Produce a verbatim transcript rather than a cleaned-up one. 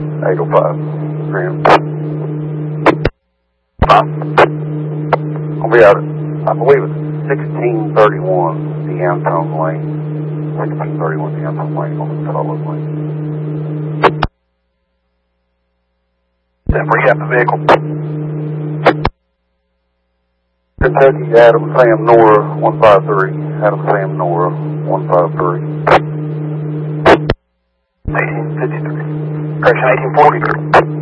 eight oh five. Graham. Huh? I'll be out at, I believe it's sixteen thirty-one, the Antone Lane. sixteen thirty-one, the Antone Lane on the Sullivan Lane. Then rehab the vehicle. Kentucky, Adam Sam Nora, one five three. Adam Sam Nora, one five three. eighteen fifty-three. Correction, eighteen forty-three.